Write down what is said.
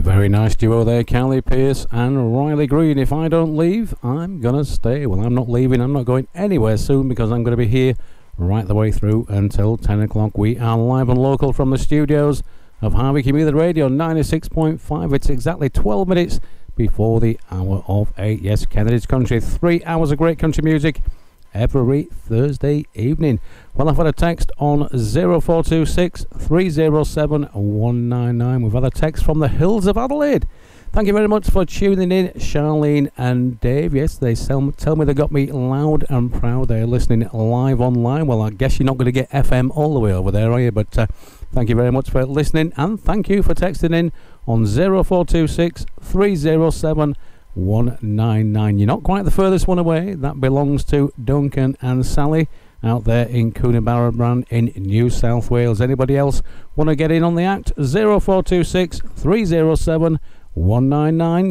Very nice duo there, Callie Pearce and Riley Green. If I don't leave, I'm gonna stay. Well, I'm not leaving. I'm not going anywhere soon because I'm going to be here right the way through until 10 o'clock. We are live and local from the studios of Harvey Community Radio 96.5. It's exactly 12 minutes before the hour of 8. Yes, Kennedy's Country. 3 hours of great country music every Thursday evening. Well, I've had a text on 0426 307 199. We've had a text from the hills of Adelaide. Thank you very much for tuning in, Charlene and Dave. Yes, they tell me they got me loud and proud. They're listening live online. Well, I guess you're not going to get FM all the way over there, are you? But thank you very much for listening, and thank you for texting in on 0426 307 199. You're not quite the furthest one away. That belongs to Duncan and Sally out there in Coonabarabran in New South Wales. Anybody else want to get in on the act? 0426 307 199.